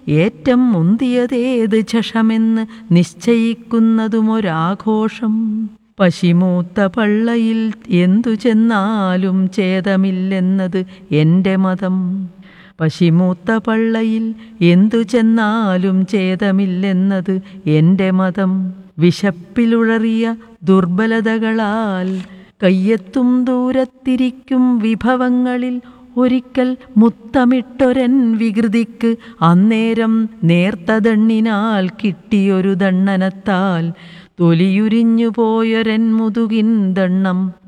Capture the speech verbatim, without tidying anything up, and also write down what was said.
ഏറ്റം മുന്തിയതേത് ചഷമെന്ന് നിശ്ചയിക്കുന്നതുമൊരാഘോഷം. പശിമൂത്ത പള്ളയിൽ എന്തു ചെന്നാലും ഛേദമില്ലെന്നത് എൻ്റെ മതം. പശിമൂത്ത പള്ളയിൽ എന്തു ചെന്നാലും ഛേദമില്ലെന്നത് എൻ്റെ മതം. വിശപ്പിലുഴറിയ ദുർബലതകളാൽ കയ്യെത്തും ദൂരത്തിരിക്കും വിഭവങ്ങളിൽ ഒരിക്കൽ മുത്തമിട്ടൊരൻ വികൃതിക്ക് അന്നേരം നേർത്ത ദണ്ണിനാൽ കിട്ടിയൊരു ദണ്ണനത്താൽ തൊലിയുരിഞ്ഞു പോയൊരൻ മുതുകിൻ ദണ്ണം.